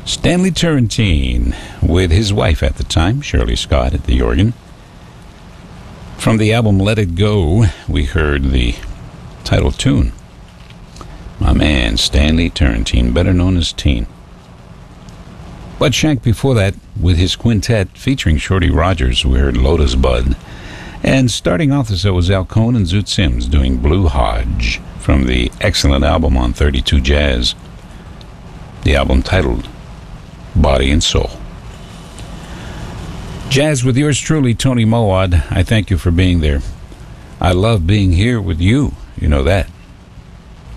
Stanley Turrentine, with his wife at the time, Shirley Scott, at the organ. From the album Let It Go, we heard the title tune. My man, Stanley Turrentine, better known as Teen. Bud Shank before that, with his quintet featuring Shorty Rogers, we heard Lotus Bud. And starting off the show was Al Cohn and Zoot Sims doing Blue Hodge from the excellent album on 32 Jazz. The album titled Body and Soul. Jazz with yours truly, Tony Mowat. I thank you for being there. I love being here with you. You know that.